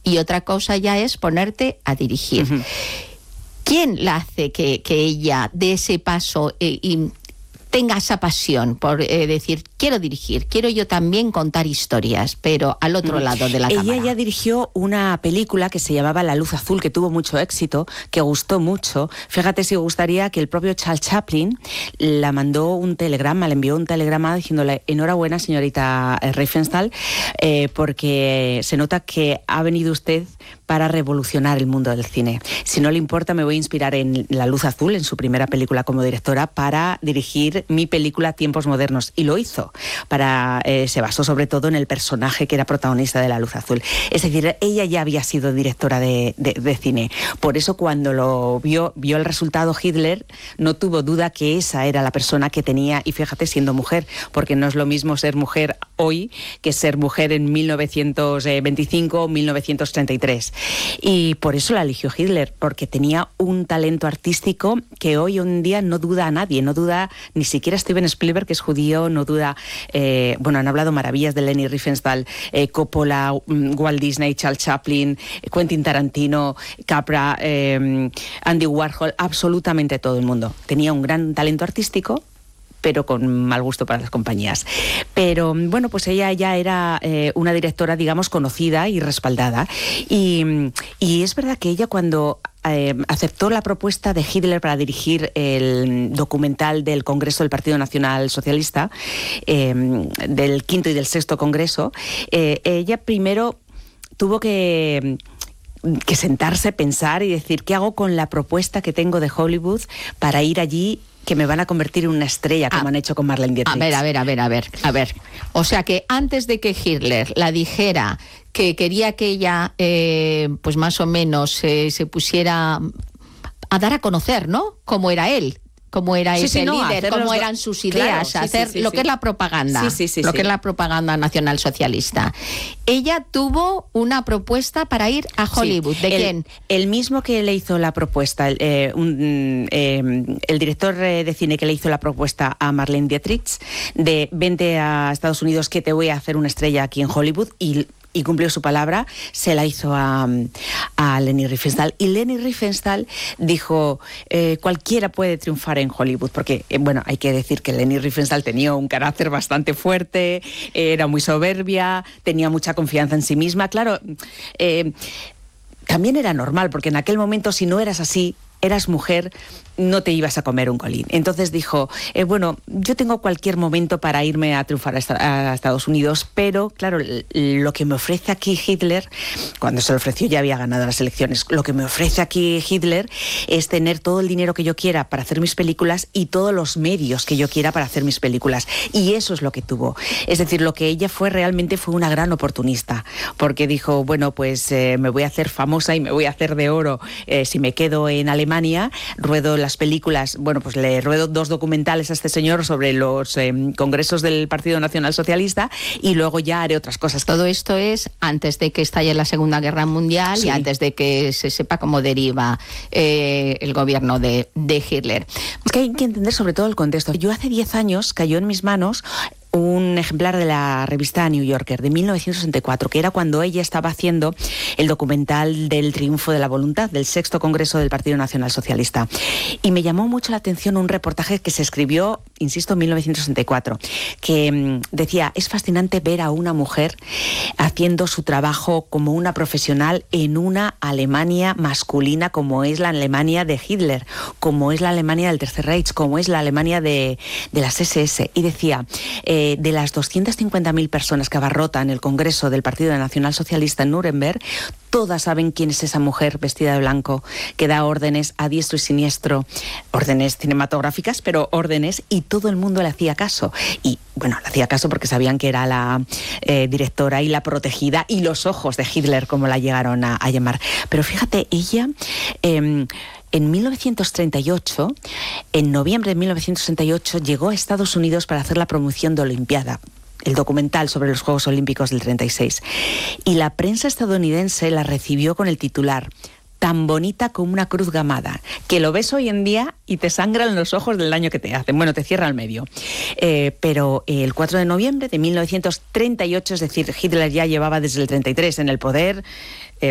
y otra cosa ya es ponerte a dirigir. Uh-huh. ¿Quién la hace que ella dé ese paso y tenga esa pasión por decir, quiero dirigir, quiero yo también contar historias, pero al otro lado de la cámara? Ella ya dirigió una película que se llamaba La luz azul, que tuvo mucho éxito, que gustó mucho. Fíjate si gustaría que el propio Charles Chaplin le envió un telegrama diciéndole, enhorabuena, señorita Riefenstahl, porque se nota que ha venido usted para revolucionar el mundo del cine. Si no le importa, me voy a inspirar en La luz azul, en su primera película como directora, para dirigir mi película Tiempos modernos. Y lo hizo. Se basó sobre todo en el personaje que era protagonista de La luz azul. Es decir, ella ya había sido directora de cine. Por eso cuando lo vio el resultado Hitler, no tuvo duda que esa era la persona que tenía, y fíjate, siendo mujer, porque no es lo mismo ser mujer hoy que ser mujer en 1925 o 1933. Y por eso la eligió Hitler, porque tenía un talento artístico que hoy en día no duda a nadie, no duda ni siquiera Steven Spielberg, que es judío, no duda, han hablado maravillas de Leni Riefenstahl, Coppola, Walt Disney, Charles Chaplin, Quentin Tarantino, Capra, Andy Warhol, absolutamente todo el mundo. Tenía un gran talento artístico, pero con mal gusto para las compañías. Pero bueno, pues ella ya era una directora, digamos, conocida y respaldada. Y es verdad que ella, cuando aceptó la propuesta de Hitler para dirigir el documental del Congreso del Partido Nacional Socialista, del quinto y del sexto Congreso, ella primero tuvo que sentarse, pensar y decir, ¿qué hago con la propuesta que tengo de Hollywood para ir allí, que me van a convertir en una estrella, como han hecho con Marlene Dietrich? A ver. O sea que antes de que Hitler la dijera que quería que ella, pues más o menos se pusiera a dar a conocer, ¿no? Cómo era él, cómo era ese líder, cómo eran sus ideas, lo que es la propaganda, que es la propaganda nacionalsocialista. Ella tuvo una propuesta para ir a Hollywood. ¿De quién? El mismo que le hizo la propuesta, el director de cine que le hizo la propuesta a Marlene Dietrich, de vente a Estados Unidos que te voy a hacer una estrella aquí en Hollywood, y cumplió su palabra, se la hizo a Leni Riefenstahl. Y Leni Riefenstahl dijo, cualquiera puede triunfar en Hollywood, porque, hay que decir que Leni Riefenstahl tenía un carácter bastante fuerte, era muy soberbia, tenía mucha confianza en sí misma. Claro, también era normal, porque en aquel momento, si no eras así, eras mujer, no te ibas a comer un colín. Entonces dijo, yo tengo cualquier momento para irme a triunfar a Estados Unidos, pero claro, lo que me ofrece aquí Hitler, cuando se lo ofreció ya había ganado las elecciones, lo que me ofrece aquí Hitler es tener todo el dinero que yo quiera para hacer mis películas y todos los medios que yo quiera para hacer mis películas. Y eso es lo que tuvo. Es decir, lo que ella realmente fue una gran oportunista, porque dijo, me voy a hacer famosa y me voy a hacer de oro si me quedo en Alemania, ruedo las películas, le ruedo 2 documentales a este señor sobre los congresos del Partido Nacional Socialista, y luego ya haré otras cosas. Todo esto es antes de que estalle la Segunda Guerra Mundial, y antes de que se sepa cómo deriva el gobierno de Hitler. Es que hay que entender sobre todo el contexto. Yo hace 10 años cayó en mis manos un ejemplar de la revista New Yorker de 1964, que era cuando ella estaba haciendo el documental del triunfo de la voluntad, del sexto Congreso del Partido Nacional Socialista. Y me llamó mucho la atención un reportaje que se escribió, insisto, en 1964, que decía, es fascinante ver a una mujer haciendo su trabajo como una profesional en una Alemania masculina, como es la Alemania de Hitler, como es la Alemania del Tercer Reich, como es la Alemania de las SS. Y decía, de las 250.000 personas que abarrotan el Congreso del Partido Nacional Socialista en Nuremberg, todas saben quién es esa mujer vestida de blanco que da órdenes a diestro y siniestro, órdenes cinematográficas, pero órdenes, y todo el mundo le hacía caso. Y le hacía caso porque sabían que era la directora y la protegida y los ojos de Hitler, como la llegaron a llamar. Pero fíjate, ella en 1938, en noviembre de 1938, llegó a Estados Unidos para hacer la promoción de Olimpiada, el documental sobre los Juegos Olímpicos del 36. Y la prensa estadounidense la recibió con el titular, tan bonita como una cruz gamada, que lo ves hoy en día y te sangran los ojos del daño que te hacen. Te cierra al medio. Pero el 4 de noviembre de 1938, es decir, Hitler ya llevaba desde el 33 en el poder,